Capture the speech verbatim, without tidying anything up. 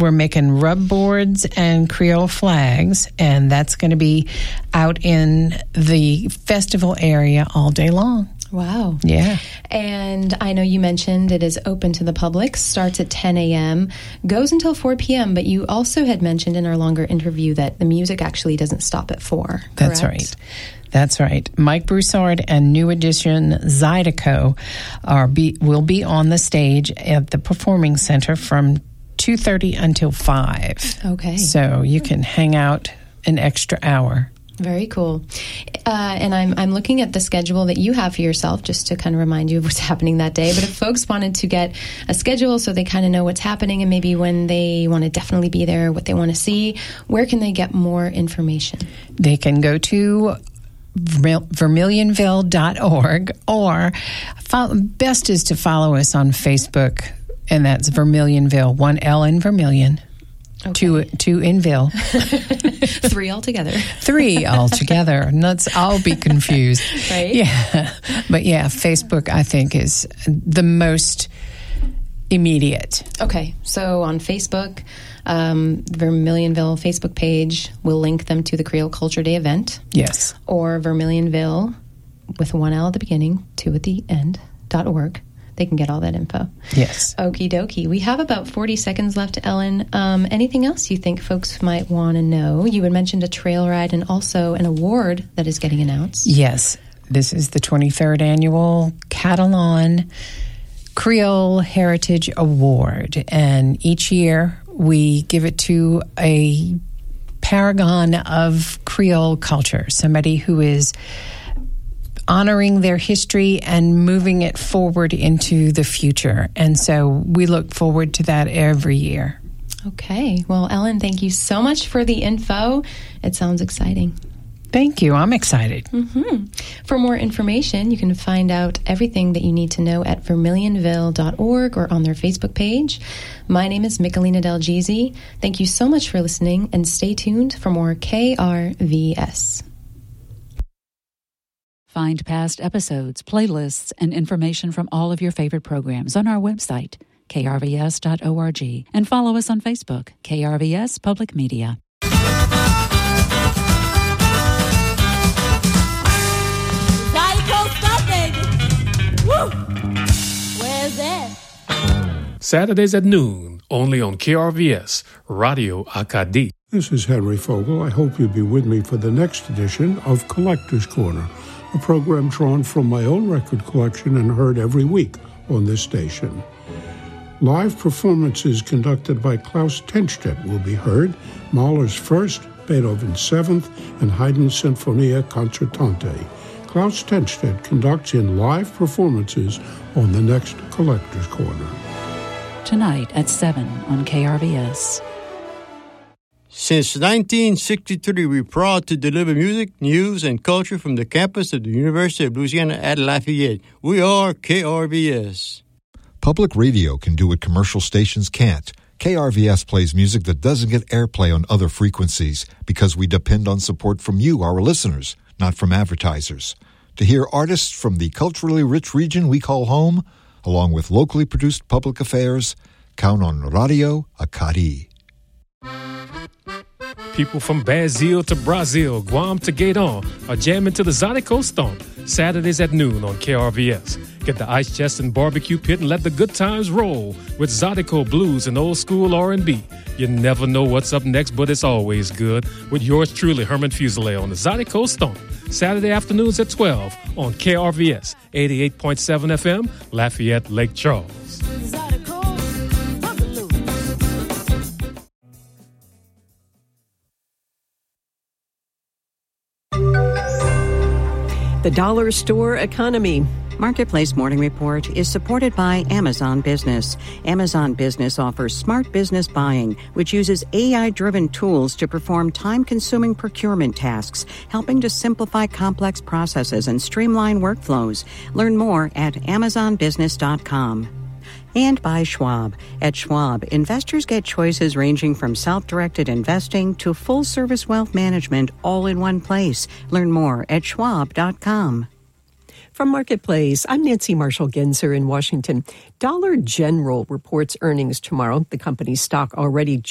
we're making rub boards and Creole flags, and that's going to be out in the festival area all day long. Wow. Yeah. And I know you mentioned it is open to the public, starts at ten a.m., goes until four p.m., but you also had mentioned in our longer interview that the music actually doesn't stop at four. That's correct? right. That's right. Mike Broussard and New Edition Zydeco are be, will be on the stage at the Performing Center from two thirty until five. Okay. So you can hang out an extra hour. Very cool. Uh, and I'm I'm looking at the schedule that you have for yourself just to kind of remind you of what's happening that day. But if folks wanted to get a schedule so they kind of know what's happening and maybe when they want to definitely be there, what they want to see, where can they get more information? They can go to vermilionville dot org, or follow, best is to follow us on Facebook, and that's Vermilionville, one L in Vermilion. Okay. Two, two in Ville. Three altogether. Three altogether. Let's all be confused. Right? Yeah. But yeah, Facebook, I think, is the most immediate. Okay. So on Facebook, um, Vermilionville Facebook page, we'll link them to the Creole Culture Day event. Yes. Or Vermilionville, with one L at the beginning, two at the end, dot org. They can get all that info. Yes. Okie dokie. We have about forty seconds left, Ellen. Um, anything else you think folks might want to know? You had mentioned a trail ride and also an award that is getting announced. Yes. This is the twenty-third annual Catalan Creole Heritage Award. And each year we give it to a paragon of Creole culture, somebody who is honoring their history and moving it forward into the future. And so we look forward to that every year. Okay. Well, Ellen, thank you so much for the info. It sounds exciting. Thank you. I'm excited. Mm-hmm. For more information, you can find out everything that you need to know at vermilionville dot org or on their Facebook page. My name is Michelina Del Gizi. Thank you so much for listening, and stay tuned for more K R V S. Find past episodes, playlists, and information from all of your favorite programs on our website, k r v s dot org, and follow us on Facebook, K R V S Public Media. Where's that? Saturdays at noon, only on K R V S, Radio Acadie. This is Henry Fogel. I hope you'll be with me for the next edition of Collector's Corner, a program drawn from my own record collection and heard every week on this station. Live performances conducted by Klaus Tenstedt will be heard, Mahler's First, Beethoven's Seventh, and Haydn's Sinfonia Concertante. Klaus Tenstedt conducts in live performances on the next Collector's Corner. Tonight at seven on K R V S. Since nineteen sixty-three, we're proud to deliver music, news, and culture from the campus of the University of Louisiana at Lafayette. We are K R V S. Public radio can do what commercial stations can't. K R V S plays music that doesn't get airplay on other frequencies because we depend on support from you, our listeners, not from advertisers. To hear artists from the culturally rich region we call home, along with locally produced public affairs, count on Radio Acadie. People from Brazil to Brazil, Guam to Gaydon are jamming to the Zydeco Stomp, Saturdays at noon on K R V S. Get the ice chest and barbecue pit and let the good times roll with Zydeco blues and old school R and B. You never know what's up next, but it's always good. With yours truly, Herman Fuselier on the Zydeco Stomp, Saturday afternoons at twelve on K R V S, eighty-eight point seven F M, Lafayette, Lake Charles. The Dollar Store Economy. Marketplace Morning Report is supported by Amazon Business. Amazon Business offers smart business buying, which uses A I-driven tools to perform time-consuming procurement tasks, helping to simplify complex processes and streamline workflows. Learn more at amazon business dot com. And by Schwab. At Schwab, investors get choices ranging from self-directed investing to full-service wealth management all in one place. Learn more at schwab dot com. From Marketplace, I'm Nancy Marshall-Genzer in Washington. Dollar General reports earnings tomorrow. The company's stock already